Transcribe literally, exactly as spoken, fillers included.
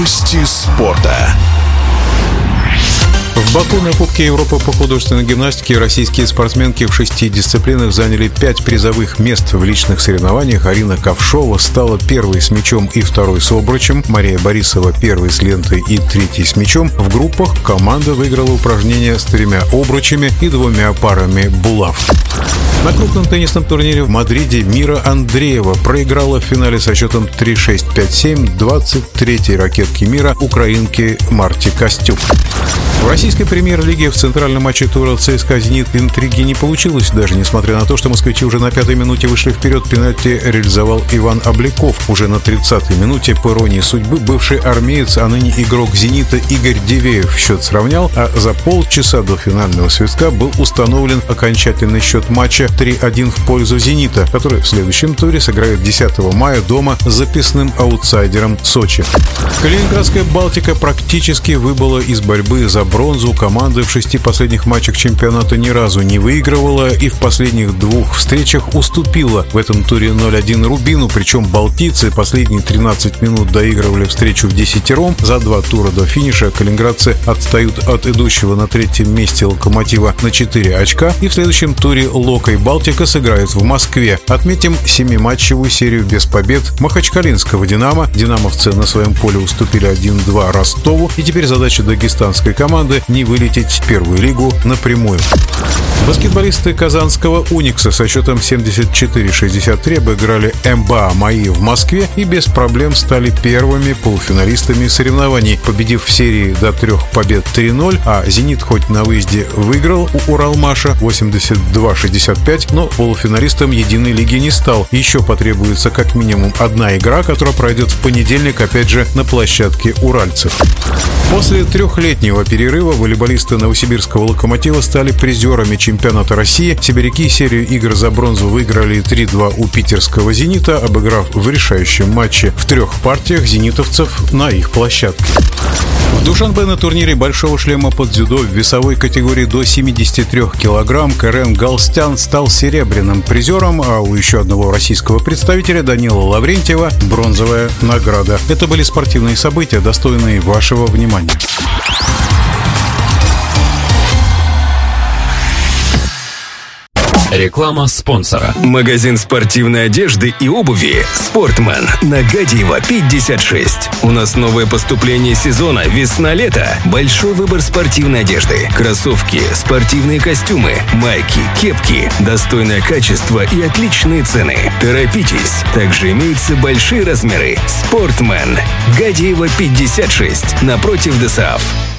Новости спорта. В Баку на Кубке Европы по художественной гимнастике российские спортсменки в шести дисциплинах заняли пять призовых мест в личных соревнованиях. Арина Ковшова стала первой с мячом и второй с обручем. Мария Борисова первой с лентой и третьей с мячом. В группах команда выиграла упражнения с тремя обручами и двумя парами булав. На крупном теннисном турнире в Мадриде Мира Андреева проиграла в финале со счетом три шесть пять семь двадцать третьей ракетки мира украинке Марте Костюк. В российской премьер-лиге в центральном матче тура ЦСКА «Зенит» интриги не получилось, даже несмотря на то, что москвичи уже на пятой минуте вышли вперед. Пенальти реализовал Иван Обликов. Уже на тридцатой минуте, по иронии судьбы, бывший армеец, а ныне игрок «Зенита» Игорь Дивеев счет сравнял, а за полчаса до финального свистка был установлен окончательный счет матча три один в пользу «Зенита», который в следующем туре сыграет десятого мая дома с записным аутсайдером Сочи. Калининградская «Балтика» практически выбыла из борьбы за бронзу. Команда в шести последних матчах чемпионата ни разу не выигрывала и в последних двух встречах уступила в этом туре ноль один Рубину. Причем балтийцы последние тринадцать минут доигрывали встречу в десятером. За два тура до финиша калининградцы отстают от идущего на третьем месте «Локомотива» на четыре очка. И в следующем туре «Лока» и «Балтика» сыграют в Москве. Отметим семиматчевую серию без побед махачкалинского «Динамо». «Динамовцы» на своем поле уступили один-два Ростову. И теперь задача дагестанской команды не вылететь в первую лигу напрямую. Баскетболисты казанского «Уникса» со счетом семьдесят четыре шестьдесят три обыграли эм бэ а «Маи» в Москве и без проблем стали первыми полуфиналистами соревнований, победив в серии до трех побед три ноль, а «Зенит» хоть на выезде выиграл у «Уралмаша» восемьдесят два шестьдесят пять, но полуфиналистом единой лиги не стал. Еще потребуется как минимум одна игра, которая пройдет в понедельник, опять же, на площадке уральцев. После трехлетнего перерыва волейболисты новосибирского «Локомотива» стали призерами чемпионата России. Сибиряки серию игр за бронзу выиграли три-два у питерского «Зенита», обыграв в решающем матче в трех партиях зенитовцев на их площадке. В Душанбе на турнире «Большого шлема» под дзюдо в весовой категории до семидесяти трёх килограмм Карен Галстян стал серебряным призером, а у еще одного российского представителя Данила Лаврентьева бронзовая награда. Это были спортивные события, достойные вашего внимания. Реклама спонсора. Магазин спортивной одежды и обуви «Спортман» на Гадиева, пятьдесят шесть. У нас новое поступление сезона весна-лето. Большой выбор спортивной одежды. Кроссовки, спортивные костюмы, майки, кепки. Достойное качество и отличные цены. Торопитесь. Также имеются большие размеры. «Спортман». Гадиева, пятьдесят шесть. Напротив ДОСААФ.